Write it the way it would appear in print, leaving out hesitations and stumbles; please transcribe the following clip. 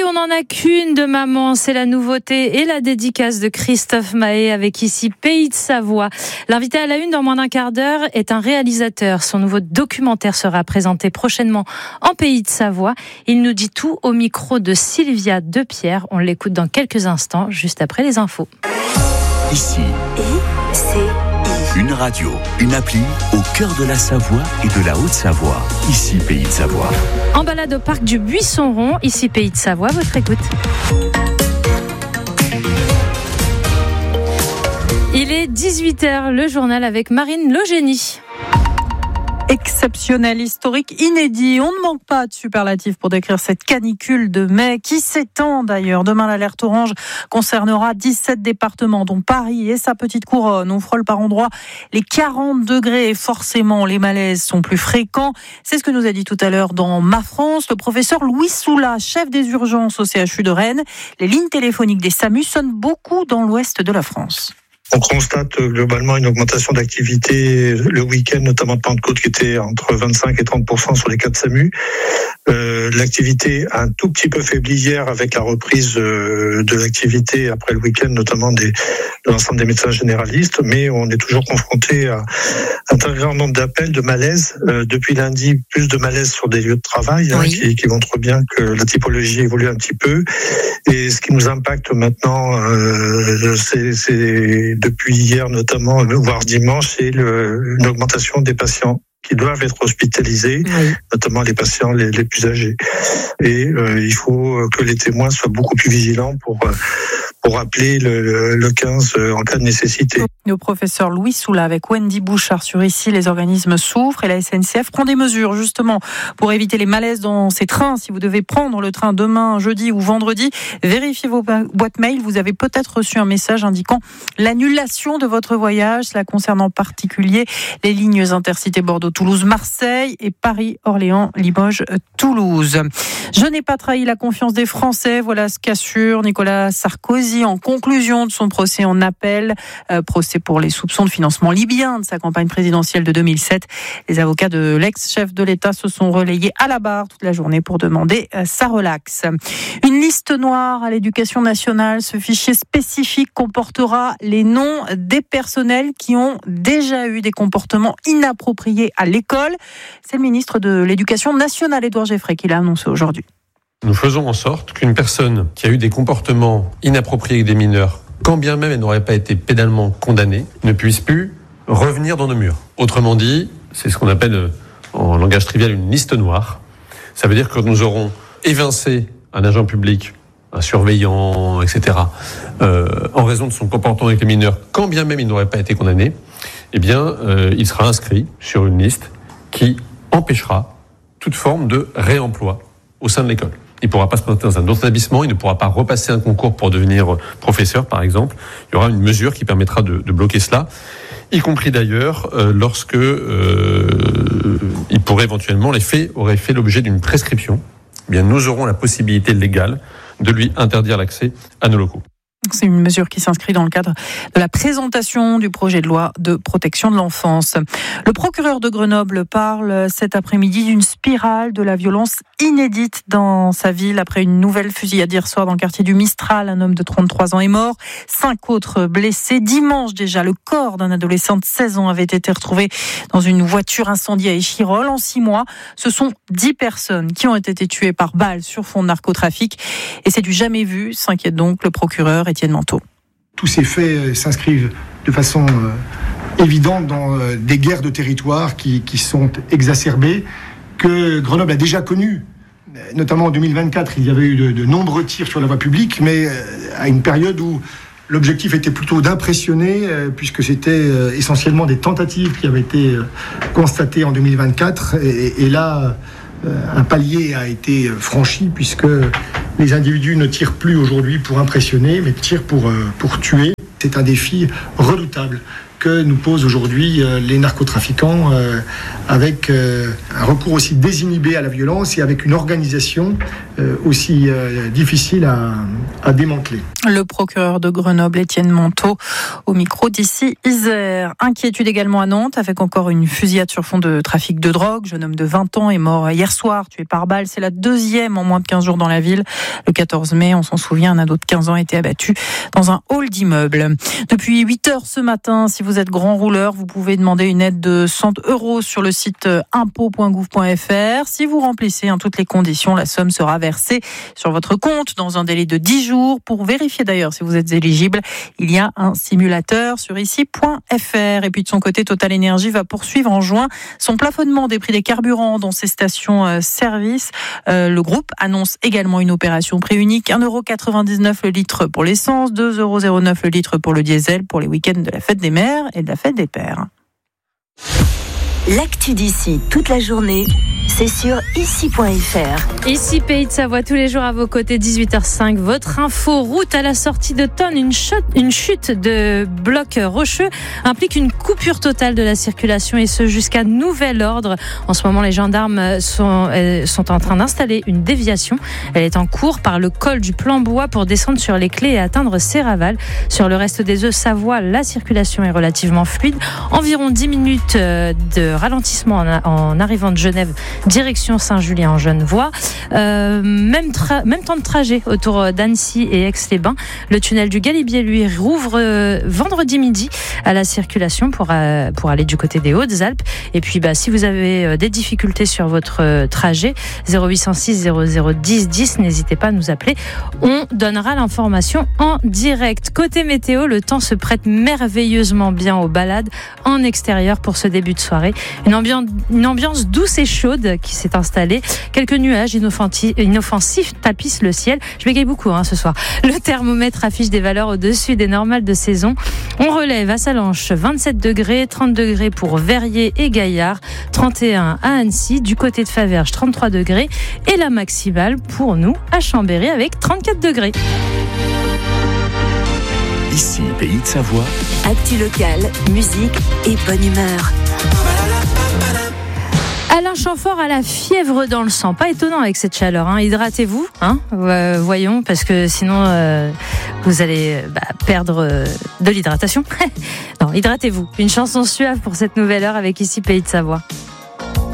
on n'en a qu'une de maman, c'est la nouveauté et la dédicace de Christophe Mahé avec ici Pays de Savoie. L'invité à la une dans moins d'un quart d'heure est un réalisateur. Son nouveau documentaire sera présenté prochainement en Pays de Savoie. Il nous dit tout au micro de Sylvia Depierre. On l'écoute dans quelques instants, juste après les infos. Ici, une radio, une appli au cœur de la Savoie et de la Haute-Savoie. Ici, Pays de Savoie. En balade au parc du Buisson-Rond, ici Pays de Savoie, votre écoute. Il est 18h, le journal avec Marine Logénie. Exceptionnel, historique, inédit. On ne manque pas de superlatifs pour décrire cette canicule de mai qui s'étend d'ailleurs. Demain, l'alerte orange concernera 17 départements, dont Paris et sa petite couronne. On frôle par endroits les 40 degrés et forcément, les malaises sont plus fréquents. C'est ce que nous a dit tout à l'heure dans Ma France le professeur Louis Soula, chef des urgences au CHU de Rennes. Les lignes téléphoniques des SAMU sonnent beaucoup dans l'ouest de la France. On constate globalement une augmentation d'activité le week-end, notamment de Pentecôte, qui était entre 25 et 30% sur les 4 SAMU. L'activité a un tout petit peu faibli hier avec la reprise de l'activité après le week-end, notamment de l'ensemble des médecins généralistes, mais on est toujours confronté à un très grand nombre d'appels, de malaises. Depuis lundi, plus de malaises sur des lieux de travail, oui. qui montrent bien que la typologie évolue un petit peu. Et ce qui nous impacte maintenant, c'est depuis hier notamment, voire dimanche, c'est une augmentation des patients qui doivent être hospitalisés, oui. Notamment les patients les plus âgés. Et il faut que les témoins soient beaucoup plus vigilants pour appeler le 15 en cas de nécessité. Le professeur Louis Soula avec Wendy Bouchard sur Ici, les organismes souffrent et la SNCF prend des mesures justement pour éviter les malaises dans ces trains. Si vous devez prendre le train demain, jeudi ou vendredi, vérifiez vos boîtes mail. Vous avez peut-être reçu un message indiquant l'annulation de votre voyage. Cela concerne en particulier les lignes intercités Bordeaux-Toulouse-Marseille et Paris-Orléans-Limoges-Toulouse. Je n'ai pas trahi la confiance des Français. Voilà ce qu'assure Nicolas Sarkozy en conclusion de son procès en appel. Procès pour les soupçons de financement libyen de sa campagne présidentielle de 2007. Les avocats de l'ex-chef de l'État se sont relayés à la barre toute la journée pour demander sa relaxe. Une liste noire à l'Éducation nationale. Ce fichier spécifique comportera les noms des personnels qui ont déjà eu des comportements inappropriés à l'école. C'est le ministre de l'Éducation nationale, Édouard Geffray, qui l'a annoncé aujourd'hui. Nous faisons en sorte qu'une personne qui a eu des comportements inappropriés avec des mineurs, quand bien même elle n'aurait pas été pénalement condamnée, ne puisse plus revenir dans nos murs. Autrement dit, c'est ce qu'on appelle en langage trivial une liste noire. Ça veut dire que nous aurons évincé un agent public, un surveillant, etc., en raison de son comportement avec les mineurs, quand bien même il n'aurait pas été condamné, eh bien, il sera inscrit sur une liste qui empêchera toute forme de réemploi au sein de l'école. Il ne pourra pas se présenter dans un autre établissement, il ne pourra pas repasser un concours pour devenir professeur, par exemple. Il y aura une mesure qui permettra de bloquer cela, y compris d'ailleurs lorsque il pourrait éventuellement, les faits auraient fait l'objet d'une prescription. Eh bien, nous aurons la possibilité légale de lui interdire l'accès à nos locaux. C'est une mesure qui s'inscrit dans le cadre de la présentation du projet de loi de protection de l'enfance. Le procureur de Grenoble parle cet après-midi d'une spirale de la violence inédite dans sa ville après une nouvelle fusillade hier soir dans le quartier du Mistral. Un homme de 33 ans est mort, 5 autres blessés. Dimanche déjà, le corps d'un adolescent de 16 ans avait été retrouvé dans une voiture incendiée à Échirolles. En 6 mois, ce sont 10 personnes qui ont été tuées par balles sur fond de narcotrafic. Et c'est du jamais vu, s'inquiète donc le procureur Étienne Manteau. Tous ces faits s'inscrivent de façon évidente dans des guerres de territoire qui sont exacerbées, que Grenoble a déjà connues. Notamment en 2024, il y avait eu de nombreux tirs sur la voie publique, mais à une période où l'objectif était plutôt d'impressionner, puisque c'était essentiellement des tentatives qui avaient été constatées en 2024. Et là, un palier a été franchi, puisque les individus ne tirent plus aujourd'hui pour impressionner, mais tirent pour tuer. C'est un défi redoutable que nous posent aujourd'hui les narcotrafiquants, avec un recours aussi désinhibé à la violence et avec une organisation aussi difficile à démanteler. Le procureur de Grenoble, Étienne Monteau, au micro d'ici Isère. Inquiétude également à Nantes, avec encore une fusillade sur fond de trafic de drogue. Jeune homme de 20 ans est mort hier soir, tué par balle. C'est la deuxième en moins de 15 jours dans la ville. Le 14 mai, on s'en souvient, un ado de 15 ans a été abattu dans un hall d'immeuble. Depuis 8 heures ce matin, si vous êtes grand rouleur, vous pouvez demander une aide de 100 € sur le site impôts.gouv.fr. Si vous remplissez toutes les conditions, la somme sera versée sur votre compte dans un délai de 10 jours. Pour vérifier d'ailleurs si vous êtes éligible, il y a un simulateur sur ici.fr. Et puis de son côté, Total Énergie va poursuivre en juin son plafonnement des prix des carburants dans ses stations-service. Le groupe annonce également une opération prix unique, 1,99 € le litre pour l'essence, 2,09 € le litre pour le diesel pour les week-ends de la fête des mères et de la fête des pères. L'actu d'ici toute la journée, c'est sur ici.fr. Ici, Pays de Savoie, tous les jours à vos côtés, 18h05. Votre info route à la sortie de Tonne. Une chute de blocs rocheux implique une coupure totale de la circulation et ce jusqu'à nouvel ordre. En ce moment, les gendarmes sont en train d'installer une déviation. Elle est en cours par le col du Plan-Bois pour descendre sur les Clés et atteindre Serraval. Sur le reste des Savoie, la circulation est relativement fluide. Environ 10 minutes de ralentissement en arrivant de Genève, direction Saint-Julien-en-Genevois. Même temps de trajet autour d'Annecy et Aix-les-Bains. Le tunnel du Galibier, lui, rouvre vendredi midi à la circulation pour aller du côté des Hautes-Alpes. Et puis, si vous avez des difficultés sur votre trajet, 0806 0010 10, n'hésitez pas à nous appeler. On donnera l'information en direct. Côté météo, le temps se prête merveilleusement bien aux balades en extérieur pour ce début de soirée. Une ambiance douce et chaude qui s'est installée. Quelques nuages inoffensifs tapissent le ciel. Je bégaye beaucoup ce soir. Le thermomètre affiche des valeurs au-dessus des normales de saison. On relève à Salanches 27 degrés, 30 degrés pour Verrier et Gaillard, 31 à Annecy, du côté de Faverges 33 degrés et la maximale pour nous à Chambéry avec 34 degrés. Ici, Pays de Savoie. Actu locale, musique et bonne humeur. Alain Chamfort a la fièvre dans le sang. Pas étonnant avec cette chaleur. Hydratez-vous, voyons, parce que sinon vous allez perdre de l'hydratation. Non, hydratez-vous. Une chanson suave pour cette nouvelle heure avec Ici Pays de Savoie.